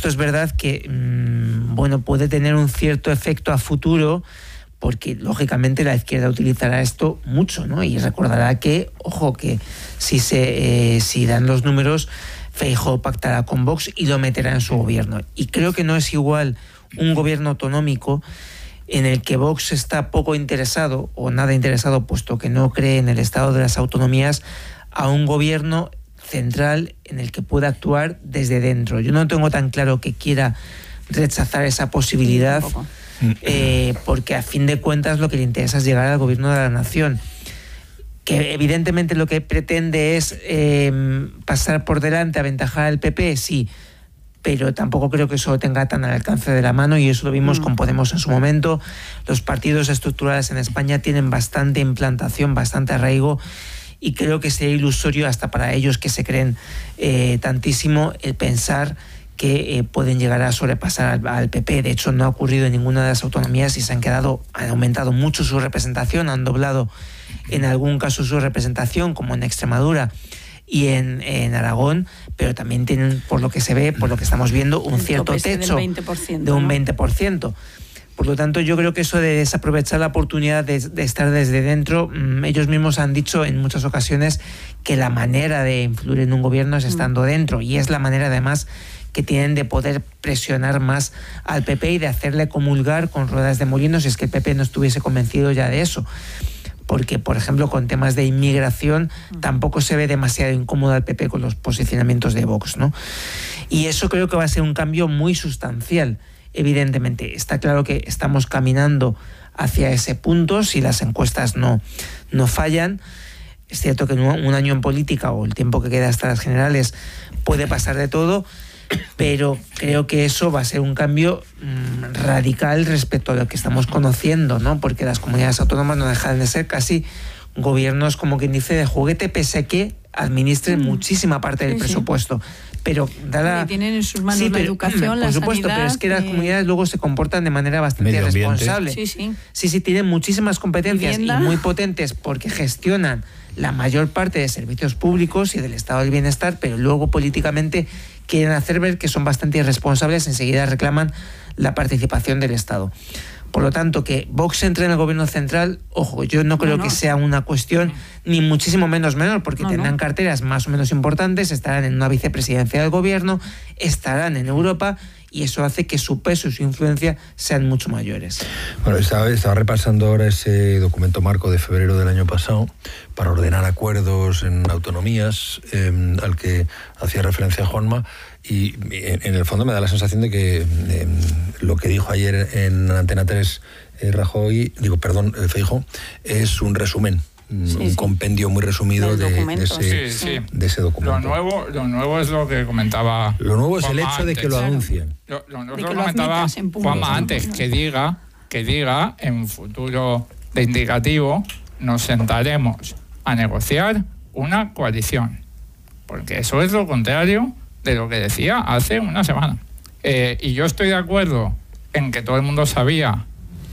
esto es verdad que bueno, puede tener un cierto efecto a futuro, porque lógicamente la izquierda utilizará esto mucho, ¿no? Y recordará que, ojo, que si dan los números, Feijóo pactará con Vox y lo meterá en su gobierno. Y creo que no es igual un gobierno autonómico en el que Vox está poco interesado o nada interesado, puesto que no cree en el estado de las autonomías, a un gobierno central en el que pueda actuar desde dentro. Yo no tengo tan claro que quiera rechazar esa posibilidad, porque a fin de cuentas lo que le interesa es llegar al gobierno de la nación, que evidentemente lo que pretende es pasar por delante, aventajar al PP, sí, pero tampoco creo que eso lo tenga tan al alcance de la mano, y eso lo vimos con Podemos en su momento. Los partidos estructurales en España tienen bastante implantación, bastante arraigo, y creo que sería ilusorio hasta para ellos, que se creen tantísimo, el pensar que pueden llegar a sobrepasar al PP. De hecho, no ha ocurrido en ninguna de las autonomías y han aumentado mucho su representación, han doblado en algún caso su representación, como en Extremadura y en Aragón, pero también tienen, por lo que se ve, por lo que estamos viendo, un cierto techo de un 20%. Por lo tanto, yo creo que eso de desaprovechar la oportunidad de estar desde dentro, ellos mismos han dicho en muchas ocasiones que la manera de influir en un gobierno es estando dentro, y es la manera además que tienen de poder presionar más al PP y de hacerle comulgar con ruedas de molino si es que el PP no estuviese convencido ya de eso. Porque, por ejemplo, con temas de inmigración tampoco se ve demasiado incómodo al PP con los posicionamientos de Vox, ¿no? Y eso creo que va a ser un cambio muy sustancial. Evidentemente, está claro que estamos caminando hacia ese punto, si las encuestas no fallan. Es cierto que en un año en política, o el tiempo que queda hasta las generales, puede pasar de todo, pero creo que eso va a ser un cambio radical respecto a lo que estamos conociendo, ¿no? Porque las comunidades autónomas no dejan de ser casi gobiernos, como quien dice, de juguete, pese a que administren muchísima parte del presupuesto. Pero tienen en sus manos la educación, la por supuesto, sanidad, pero es que las comunidades luego se comportan de manera bastante responsable. Sí, tienen muchísimas competencias y muy potentes, porque gestionan la mayor parte de servicios públicos y del estado del bienestar, pero luego políticamente quieren hacer ver que son bastante irresponsables, enseguida reclaman la participación del Estado. Por lo tanto, que Vox entre en el gobierno central, ojo, yo no creo que sea una cuestión ni muchísimo menos menor, porque tendrán carteras más o menos importantes, estarán en una vicepresidencia del gobierno, estarán en Europa, y eso hace que su peso y su influencia sean mucho mayores. Bueno, estaba repasando ahora ese documento marco de febrero del año pasado para ordenar acuerdos en autonomías, al que hacía referencia Juanma, y en el fondo me da la sensación de que lo que dijo ayer en Antena 3 Feijóo, es un resumen. Un compendio muy resumido de ese documento. Lo nuevo es lo que comentaba. Lo nuevo es Juanma el hecho antes. de que lo anuncien. Lo nuevo lo comentaba Juanma antes, que diga en futuro de indicativo nos sentaremos a negociar una coalición. Porque eso es lo contrario de lo que decía hace una semana. Y yo estoy de acuerdo en que todo el mundo sabíamos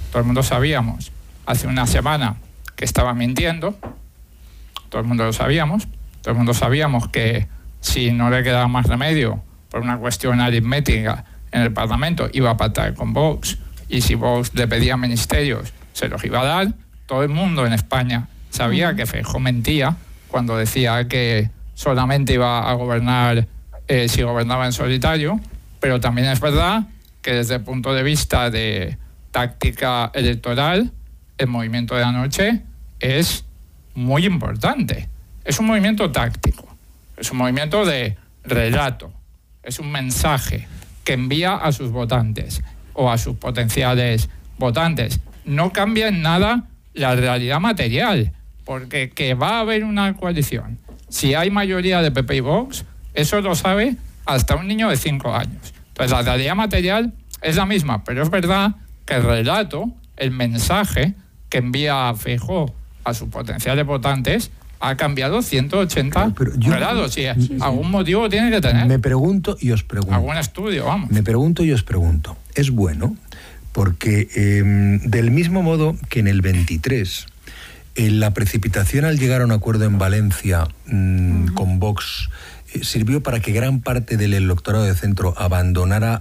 hace una semana que estaba mintiendo, todo el mundo lo sabíamos, todo el mundo sabíamos que si no le quedaba más remedio por una cuestión aritmética en el Parlamento iba a pactar con Vox, y si Vox le pedía ministerios se los iba a dar. Todo el mundo en España sabía que Feijóo mentía cuando decía que solamente iba a gobernar si gobernaba en solitario, pero también es verdad que desde el punto de vista de táctica electoral, el movimiento de anoche es muy importante. Es un movimiento táctico, es un movimiento de relato, es un mensaje que envía a sus votantes o a sus potenciales votantes. No cambia en nada la realidad material, porque que va a haber una coalición, si hay mayoría de PP y Vox, eso lo sabe hasta un niño de 5 años. Entonces la realidad material es la misma, pero es verdad que el relato, el mensaje que envía Feijóo a sus potenciales votantes ha cambiado 180 grados. Algún motivo tiene que tener. Me pregunto y os pregunto. Algún estudio, vamos. Me pregunto y os pregunto. ¿Es bueno? Porque del mismo modo que en el 23, la precipitación al llegar a un acuerdo en Valencia con Vox sirvió para que gran parte del electorado de centro abandonara